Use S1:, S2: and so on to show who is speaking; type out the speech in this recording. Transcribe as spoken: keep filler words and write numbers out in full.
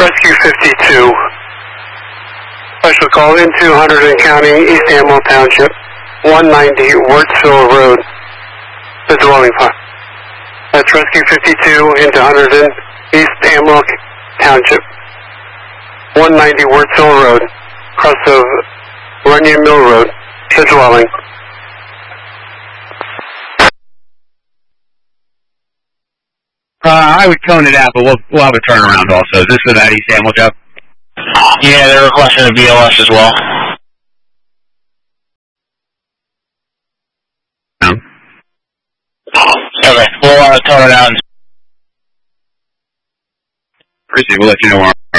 S1: Rescue fifty-two. Special call into Hunterdon County, East Amwell Township, one ninety Wurtsville Road. The dwelling fire. That's Rescue fifty-two into Hunterdon, East Amwell Township, one ninety Wurtsville Road, across of Runyon Mill Road, the dwelling.
S2: Uh, I would tone it out, but we'll, we'll have a turnaround also. Is this for that East Amwell, Joe?
S3: Yeah, they're requesting a B L S as well.
S2: No.
S3: Okay, we'll uh, tone it out.
S2: Appreciate it. We'll let you know.